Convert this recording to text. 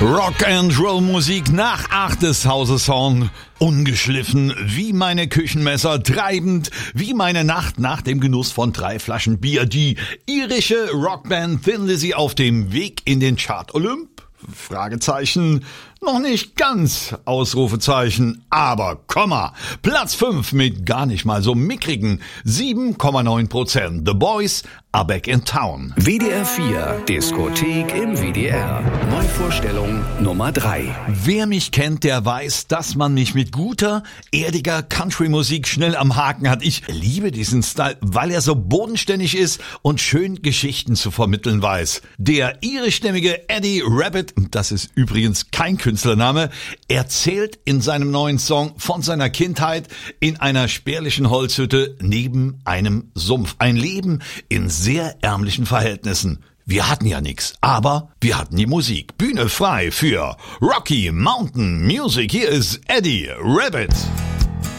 Rock-and-Roll-Musik nach 8 des Hauses Horn. Ungeschliffen wie meine Küchenmesser, treibend wie meine Nacht nach dem Genuss von 3 Flaschen Bier. Die irische Rockband Thin Lizzy auf dem Weg in den Chart Olymp? Fragezeichen. Noch nicht ganz, Ausrufezeichen, aber Komma. Platz 5 mit gar nicht mal so mickrigen 7,9%. The Boys are back in town. WDR 4, Diskothek im WDR. Neuvorstellung Nummer 3. Wer mich kennt, der weiß, dass man mich mit guter, erdiger Country-Musik schnell am Haken hat. Ich liebe diesen Style, weil er so bodenständig ist und schön Geschichten zu vermitteln weiß. Der irischstämmige Eddie Rabbitt, das ist übrigens kein Künstlername, erzählt in seinem neuen Song von seiner Kindheit in einer spärlichen Holzhütte neben einem Sumpf. Ein Leben in sehr ärmlichen Verhältnissen. Wir hatten ja nichts, aber wir hatten die Musik. Bühne frei für Rocky Mountain Music. Hier ist Eddie Rabbitt.